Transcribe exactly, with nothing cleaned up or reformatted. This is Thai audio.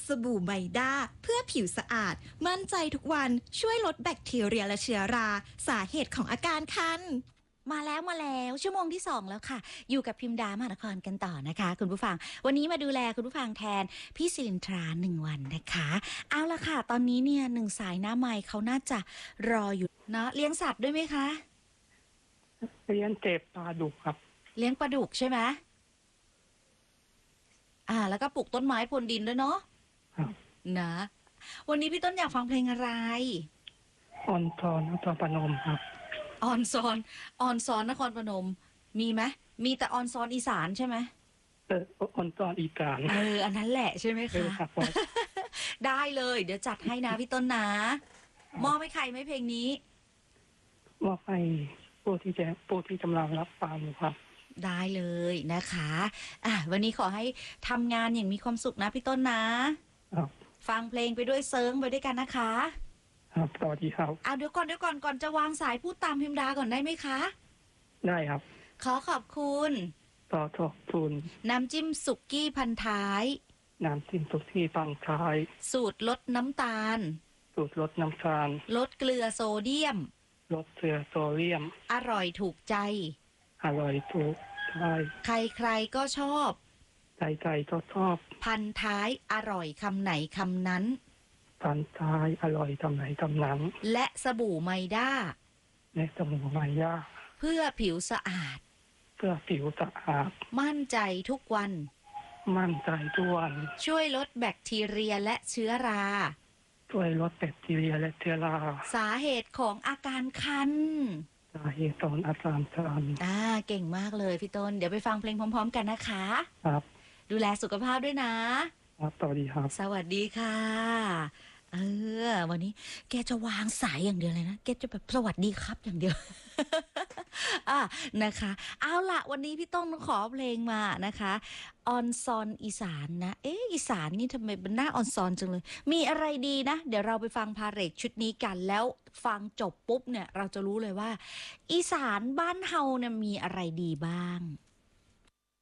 สบู่ไมด้าเพื่อผิวสะอาดมั่นใจทุกวันช่วยลดแบคทีเรียและเชื้อราสาเหตุของอาการคันมาแล้วมาแล้วชั่วโมงที่สองแล้วค่ะอยู่กับพิมดามหานครกันต่อนะคะคุณผู้ฟังวันนี้มาดูแลคุณผู้ฟังแทนพี่สิรินทราหนึ่งวันนะคะเอาละค่ะตอนนี้เนี่ยหนึ่งสายหน้าไมค์เขาน่าจะรออยู่เนาะเลี้ยงสัตว์ด้วยไหมคะเลี้ยงเจ็บปลาดุกครับเลี้ยงปลาดุกใช่ไหมอ่าแล้วก็ปลูกต้นไม้พรวนดินด้วยเนาะนะวันนี้พี่ต้นอยากฟังเพลงอะไรออนทอนนครพนมครับออนซอนออนซอนนครพนมมีไหมมีแต่ออนซอนอีสานใช่ไหมเออออนทอนอีสานเอออันนั้นแหละใช่ไหมคะครับได้เลยเดี๋ยวจัดให้นะพี่ต้นนะมอบให้ใครไหมเพลงนี้มอบให้ผู้ที่จะผู้ที่กำลังรับฟังครับได้เลยนะคะอ่ะวันนี้ขอให้ทำงานอย่างมีความสุขนะพี่ต้นนะครับฟังเพลงไปด้วยเซิร์งไปด้วยกันนะคะครับสวัสดีครับอ่ะเดี๋ยวก่อนเดี๋ยวก่อนก่อนจะวางสายพูดตามพิมดาก่อนได้ไหมคะได้ครับขอขอบคุณต่อทบทุนน้ำจิ้มสุกี้พันท้ายน้ำจิ้มสุกี้ปังท้ายสูตรลดน้ำตาลสูตรลดน้ำตาลลดเกลือโซเดียมลดเกลือโซเดียมอร่อยถูกใจอร่อยถูกใจใครๆก็ชอบใจใจก็ชอบพันท้ายอร่อยคำไหนคำนั้นพันท้ายอร่อยคำไหนคำนั้นและสบู่ไมด้าและสบู่ไมด้าเพื่อผิวสะอาดเพื่อผิวสะอาดมั่นใจทุกวันมั่นใจทุกวันช่วยลดแบคทีเรียและเชื้อราช่วยลดแบคทีเรียและเชื้อราสาเหตุของอาการคันสาเหตุของอาการคันอ่าเก่งมากเลยพี่ต้นเดี๋ยวไปฟังเพลงพร้อมๆกันนะคะครับดูแลสุขภาพด้วยนะครับสวัสดีครับสวัสดีค่ะเออวันนี้แกจะวางสายอย่างเดียวเลยนะแกจะแบบสวัสดีครับอย่างเดียว อ่ะนะคะเอาละวันนี้พี่ต้องขอเพลงมานะคะออนซอนอีสานนะเอ๊ะอีสานนี่ทำไมเป็นหน้าออนซอนจังเลยมีอะไรดีนะเดี๋ยวเราไปฟังพาเหรดชุดนี้กันแล้วฟังจบปุ๊บเนี่ยเราจะรู้เลยว่าอีสานบ้านเฮาเนี่ยมีอะไรดีบ้าง